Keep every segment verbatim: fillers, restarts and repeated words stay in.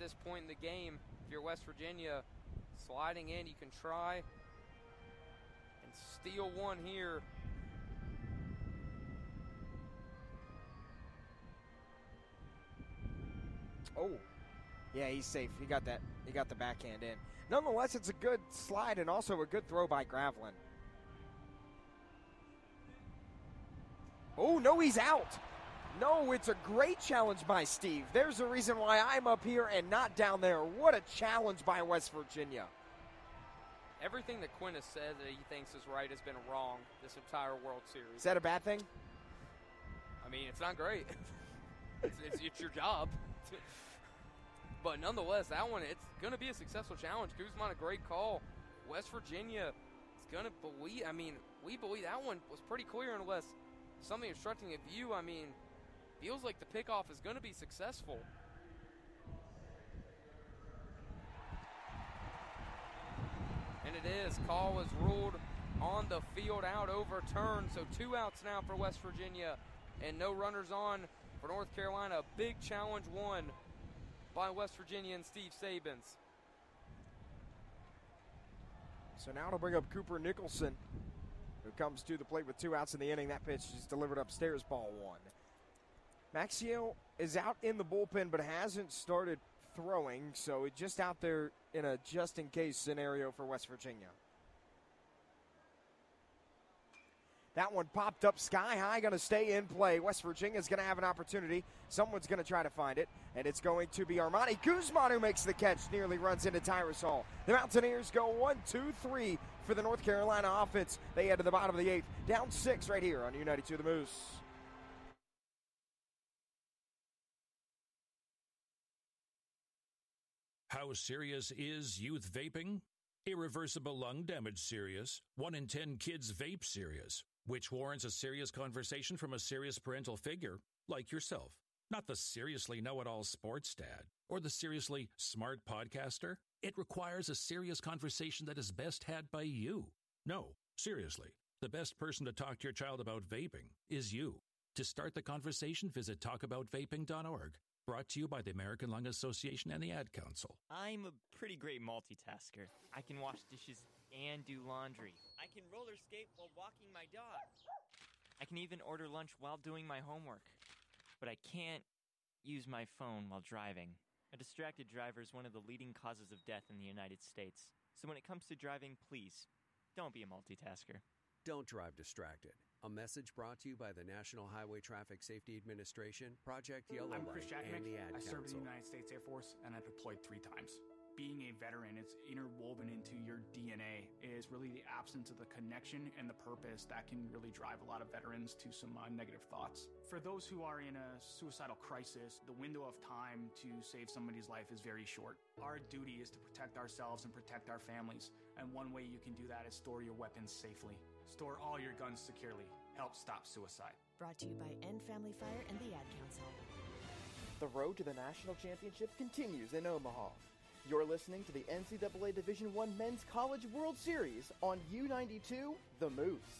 this point in the game, if you're West Virginia, sliding in, you can try and steal one here. Oh, yeah, he's safe. He got that. He got the backhand in. Nonetheless, it's a good slide and also a good throw by Gravelin. Oh, no, he's out. No, it's a great challenge by Steve. There's a reason why I'm up here and not down there. What a challenge by West Virginia. Everything that Quinn has said that he thinks is right has been wrong this entire World Series. Is that a bad thing? I mean, it's not great. it's, it's, it's your job. But nonetheless, that one, it's going to be a successful challenge. Guzman, a great call. West Virginia is going to believe, I mean, we believe that one was pretty clear unless something obstructing a view. I mean, feels like the pickoff is going to be successful. And it is. Call is ruled on the field out, overturned. So two outs now for West Virginia and no runners on for North Carolina. Big challenge won by West Virginia and Steve Sabins. So now to bring up Cooper Nicholson, who comes to the plate with two outs in the inning. That pitch is delivered upstairs, ball one. Maxiell is out in the bullpen but hasn't started throwing, so it's just out there in a just-in-case scenario for West Virginia. That one popped up sky high, going to stay in play. West Virginia's going to have an opportunity. Someone's going to try to find it, and it's going to be Armani Guzman who makes the catch, nearly runs into Tyrus Hall. The Mountaineers go one, two, three for the North Carolina offense. They head to the bottom of the eighth, down six right here on U ninety-two The Moose. How serious is youth vaping? Irreversible lung damage serious. One in ten kids vape serious, which warrants a serious conversation from a serious parental figure like yourself. Not the seriously know-it-all sports dad or the seriously smart podcaster. It requires a serious conversation that is best had by you. No, seriously, the best person to talk to your child about vaping is you. To start the conversation, visit talk about vaping dot org. Brought to you by the American Lung Association and the Ad Council. I'm a pretty great multitasker. I can wash dishes and do laundry. I can roller skate while walking my dog. I can even order lunch while doing my homework. But I can't use my phone while driving. A distracted driver is one of the leading causes of death in the United States. So when it comes to driving, please, don't be a multitasker. Don't drive distracted. A message brought to you by the National Highway Traffic Safety Administration, Project Yellow I'm Light, Chris Jackman. and the Ad I Council. served in the United States Air Force, and I deployed three times. Being a veteran, it's interwoven into your D N A, is really the absence of the connection and the purpose that can really drive a lot of veterans to some uh, negative thoughts. For those who are in a suicidal crisis, the window of time to save somebody's life is very short. Our duty is to protect ourselves and protect our families, and one way you can do that is store your weapons safely. Store all your guns securely. Help stop suicide. Brought to you by End Family Fire and the Ad Council. The road to the national championship continues in Omaha. You're listening to the N C double A Division I Men's College World Series on U ninety-two The Moose.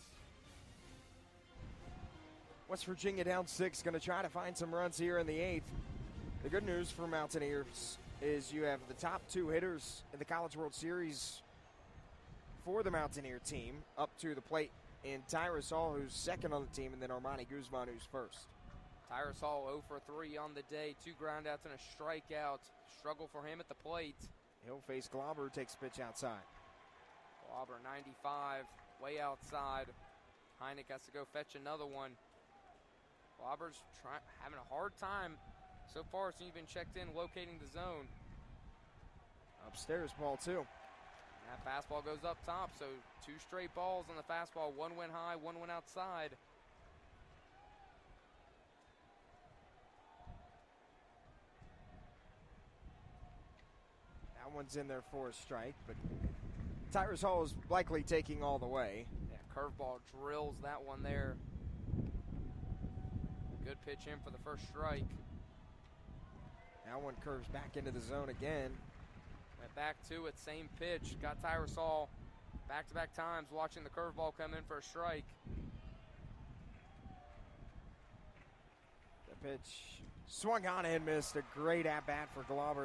West Virginia down six, going to try to find some runs here in the eighth. The good news for Mountaineers is you have the top two hitters in the College World Series for the Mountaineer team up to the plate in Tyrus Hall, who's second on the team, and then Armani Guzman, who's first. Tyrus Hall oh for three on the day, two groundouts and a strikeout. Struggle for him at the plate. He'll face Glauber, who takes pitch outside. Glauber ninety-five, way outside. Heineck has to go fetch another one. Glauber's try, having a hard time so far since he's been checked in, locating the zone. Upstairs ball two. That fastball goes up top, so two straight balls on the fastball. One went high, one went outside. That one's in there for a strike, but Tyrus Hall is likely taking all the way. Yeah, curveball drills that one there. Good pitch in for the first strike. That one curves back into the zone again. Went back to it, same pitch. Got Tyrus Hall back-to-back times watching the curveball come in for a strike. The pitch swung on and missed. A great at-bat for Glauber.